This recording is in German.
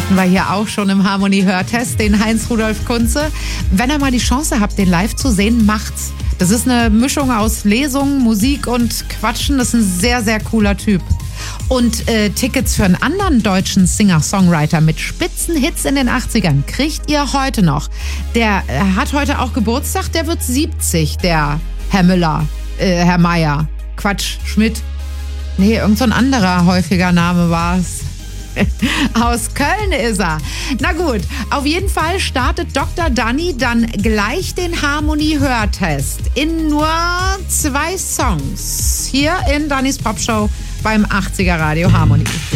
hatten wir hier auch schon im Harmonie-Hörtest, den Heinz-Rudolf Kunze. Wenn ihr mal die Chance habt, den live zu sehen, macht's. Das ist eine Mischung aus Lesungen, Musik und Quatschen. Das ist ein sehr, sehr cooler Typ. Und Tickets für einen anderen deutschen Singer-Songwriter mit Spitzenhits in den 80ern kriegt ihr heute noch. Der hat heute auch Geburtstag, der wird 70, der Herr Müller, Herr Meier, Quatsch, Schmidt. Nee, irgend so ein anderer häufiger Name war es. Aus Köln ist er. Na gut, auf jeden Fall startet Dr. Danny dann gleich den Harmonie-Hörtest in nur 2 Songs. Hier in Dannys Popshow beim 80er Radio Harmonie.